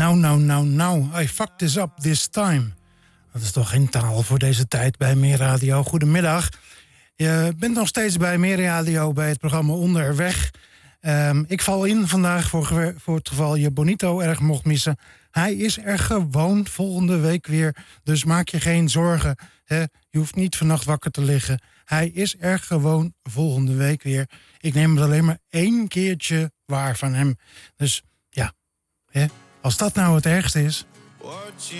Nou, I fucked this up this time. Dat is toch geen taal voor deze tijd bij Meer Radio. Goedemiddag. Je bent nog steeds bij Meer Radio bij het programma Onderweg. Ik val in vandaag voor het geval je Bonito erg mocht missen. Hij is er gewoon volgende week weer. Dus maak je geen zorgen. Hè? Je hoeft niet vannacht wakker te liggen. Hij is er gewoon volgende week weer. Ik neem het alleen maar 1 keertje waar van hem. Dus ja, hè? Als dat nou het ergste is.